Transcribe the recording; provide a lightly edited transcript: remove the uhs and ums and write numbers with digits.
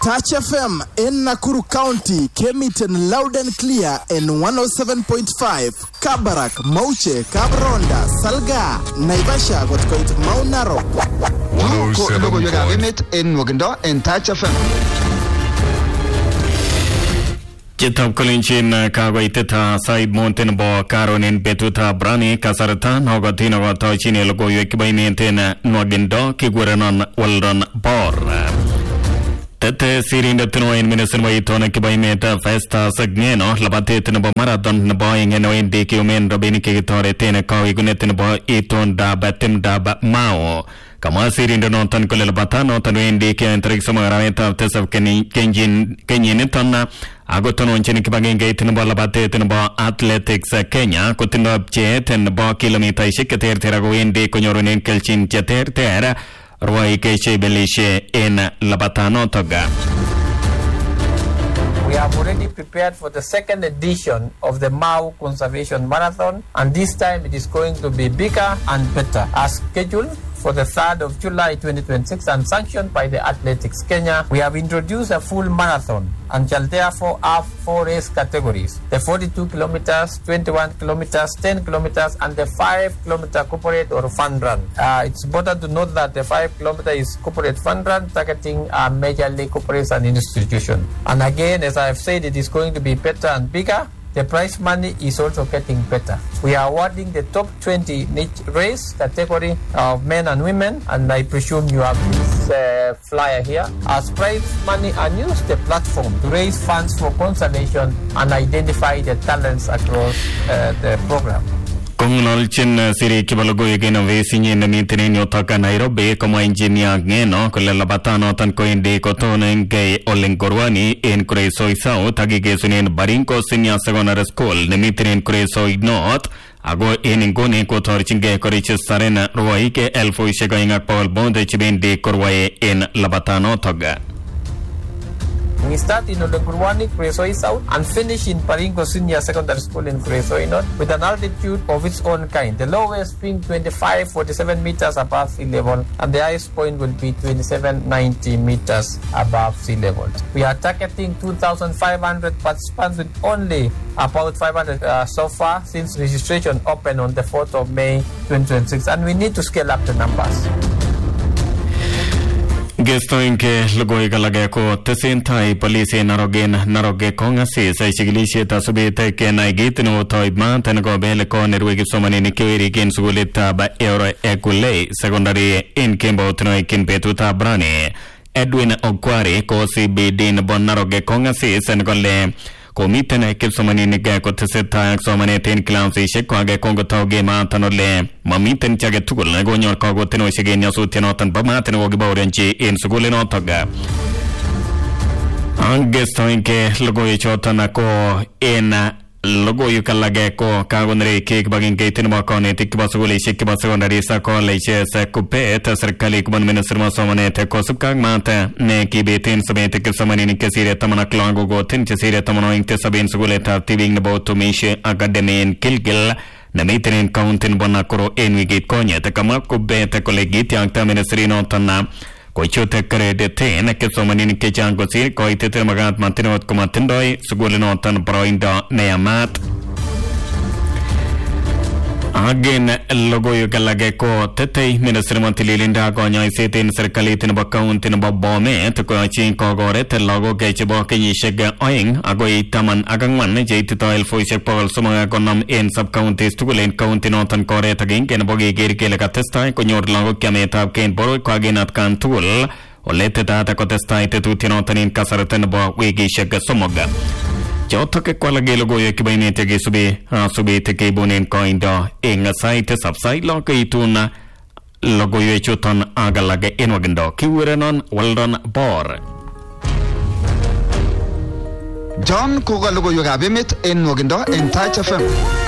Touch FM in Nakuru County came it in loud and clear in 107.5. Kabarak, Mauche, Kabronda, Salga, Naivasha, got quite Mount Narok. Logo you have it in Waganda and Touch FM. Kitap Kolinchin Kawitita Side Mountain Bo Karonin Betuta Brani Kasaratan Hogatino Tochin Logo Yukibai maintain Nogendo Kigurenon Waldon Bor. Tete Sirin the Tuno in Minnesota Tona Kibai Meta Festa Sagneno, Labate Tenabo Marathon Boying and Oin Decumen Robiniki Torre Tena Kawi Gunetinabo Eton Daba Tim Daba Mao. Kama Sirin the Norton Kulabatano Tanwin Deke and Trixamarata Tess of Kenyan Agoton Chenikibang Gate in Balabate Tenabo Athletics Kenya, Kutinab Jet and Ba Kilometer Shikater Teragoin de Conyorin Kelchin Jeter Terra. Roy Keche Belishe in Labatano Toga. We have already prepared for the second edition of the Mau Conservation Marathon, and this time it is going to be bigger and better. As scheduled for the 3rd of July 2026 and sanctioned by the Athletics Kenya, we have introduced a full marathon and shall therefore have 4 race categories: the 42 kilometers, 21 kilometers, 10 kilometers, and the 5 kilometer corporate or fun run. It's important to note that the 5 kilometer is corporate fun run targeting majorly corporates and institutions. And again, as I have said, it is going to be better and bigger. The prize money is also getting better. We are awarding the top 20 in each race category of men and women, and I presume you have this flyer here. As prize money and use the platform to raise funds for conservation and identify the talents across the program. Komunal Chin Siri Kibalogo again of Vasing in the meeting Yotaka Nairobi, como engineer Geno, Kolabatano, Tanko in de Coton, Gay Olengorwani, in Kuresoi South, Agigasun in Barinko Senior Secondary School, the meeting in Kuresoi North, Ago in Ngoni Kotorchinge Korichus Sarena, Roike, Elfo Shagainga Paul Bond, Chibin de Korwaye in Labatano Toga. We start in Olengurwani, Kuresoi South, and finish in Barinko Senior Secondary School in Kuresoi North with an altitude of its own kind. The lowest being 47 meters above sea level, and the highest point will be 90 meters above sea level. We are targeting 2,500 participants with only about 500 so far since registration opened on the 4th of May 2026, and we need to scale up the numbers. Gestoin ke lugoi galage ko tesentai police naroge kongasi sai siglishe tasubete ke naigitno toiman tengo bele ko nerwegi somani nikiri ken sugulita ba euro ekule secondary in kembo tno kin betuta brane Edwin Okwari ko CBD bon naroge kongasi sengolle Komitene Kipsomani Niga Koteseta Somane 10 clowns Shekwaga Kongo Toge Matanole Mamiten Chagatul Nagonyor Kogo Teno Shigenia Sutinotan Bamaten Wogiborenchi in Sugulino Toga Angestoinke Logo Chotanako in Logo Yukalageko Kagonre Cake Bagging Gate in Makone Tikibasuli Shikibasonari Sako Leches Coupe Serkali Kuban Minister Somane Tekosukang Mata Neki Betin Sabete Samani Kasire Tamana Klango Gotin Chesire Tamano Intesabin Suguleta Tibing the boat to Mishe Academy in Kilgil Namitin Countin Bonacoro Enwigit Konya Takamako Beta Collegit Young Ministrino Tana Koichote Kare de Ten, Kesomani Kechango Sir, Koite Magat Mantinot Comatindoi, Sugulinotan Broinda Neamat. Again, Logo Yukalageko, Tete, Minister Montililinda, Gonya, Sitin, Circulatin Bacount in Bobome, Tokochin Kogoret, Logo Gacheboki Shega Oing, Agoi Taman Agangan, Jaytitoil Foisha Paul Sumagonum in subcounties to Lane County Northern Korea again, and Bogi Girkelaka Testa, Conyor Logo Kameta, Ken Boro, Quaginat Cantul, or let the data contestate to Tinotan in Casaratan Bo, Wigi Shega Somoga. Jotoke Qualagelo Yakibinete Subi Teke Bonin Coindo, in a site subside Lokaituna, Logo Yuchuton Agalaga Inwagando, Kiwiranon, Weldon Bor. John Kogalogo Yugabimit in Wagando in Touch FM.